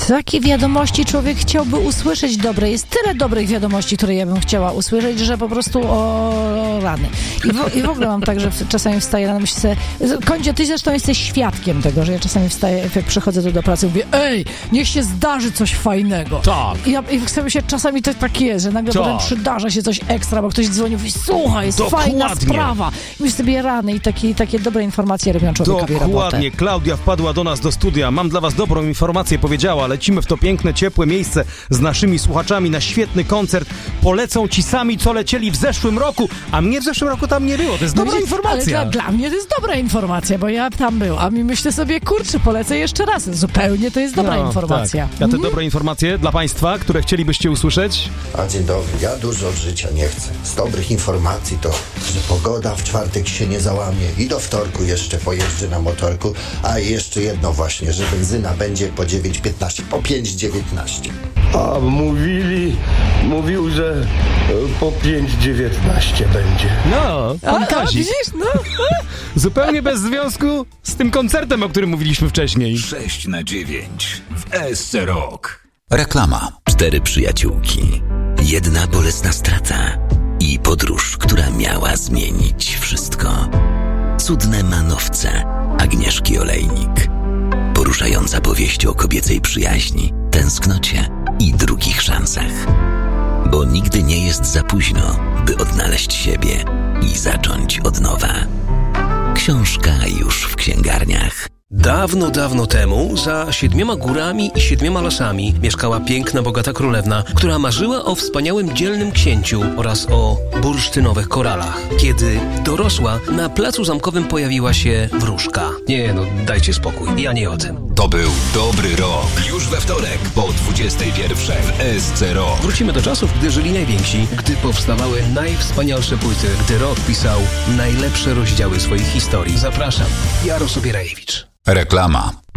Takie wiadomości człowiek chciałby usłyszeć dobre. Jest tyle dobrych wiadomości, które ja bym chciała usłyszeć, że po prostu o rany. I w ogóle mam tak, że czasami wstaję rano, myślę sobie, Kondzie, ty zresztą jesteś świadkiem tego, że ja czasami wstaję, jak przychodzę tu do pracy, mówię, niech się zdarzy coś fajnego. Tak. I sobie się czasami to tak jest, że nagle potem przydarza się coś ekstra, bo ktoś dzwoni i mówi, słuchaj, jest fajna sprawa. I myślę sobie, rany i takie dobre informacje robią człowiekowi robotę. Dokładnie. Klaudia wpadła do nas do studia. Mam dla was dobrą informację, powiedziała. Lecimy w to piękne, ciepłe miejsce z naszymi słuchaczami na świetny koncert. Polecą ci sami, co lecieli w zeszłym roku, a mnie w zeszłym roku tam nie było. To jest dobra informacja. Ale dla mnie to jest dobra informacja, bo ja tam byłam i myślę sobie, kurczę, polecę jeszcze raz. Zupełnie to jest dobra informacja. Tak. A te dobre informacje dla państwa, które chcielibyście usłyszeć? A dzień dobry, ja dużo od życia nie chcę. Z dobrych informacji to, że pogoda w czwartek się nie załamie i do wtorku jeszcze pojeżdżę na motorku, a jeszcze jedno właśnie, że benzyna będzie po 9,15, po 5,19. A mówił, że po 5,19 będzie. No, pan Kazik. Widzisz, no. Zupełnie bez związku z tym koncertem, o którym mówiliśmy wcześniej. 6/9 w ESC Rock. Reklama. 4 przyjaciółki. Jedna bolesna strata i podróż, która miała zmienić wszystko. Cudne manowce Agnieszki Olejnik. Poruszająca powieść o kobiecej przyjaźni, tęsknocie i drugich szansach. Bo nigdy nie jest za późno, by odnaleźć siebie i zacząć od nowa. Książka już w księgarniach. Dawno, dawno temu, za 7 górami i 7 lasami mieszkała piękna, bogata królewna, która marzyła o wspaniałym, dzielnym księciu oraz o bursztynowych koralach. Kiedy dorosła, na placu zamkowym pojawiła się wróżka. Nie, dajcie spokój, ja nie o tym. To był dobry rok. Już we wtorek po 21 w ESC Rock. Wrócimy do czasów, gdy żyli najwięksi, gdy powstawały najwspanialsze płyty, gdy rock pisał najlepsze rozdziały swoich historii. Zapraszam, Jarosław Bierajewicz. Reklama.